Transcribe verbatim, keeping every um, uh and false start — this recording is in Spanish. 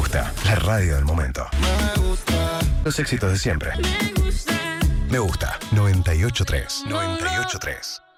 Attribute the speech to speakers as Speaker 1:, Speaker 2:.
Speaker 1: gusta, la radio del momento.
Speaker 2: Me gusta.
Speaker 1: Los éxitos de siempre.
Speaker 3: Me gusta.
Speaker 1: Me gusta. noventa y ocho tres. noventa y ocho tres.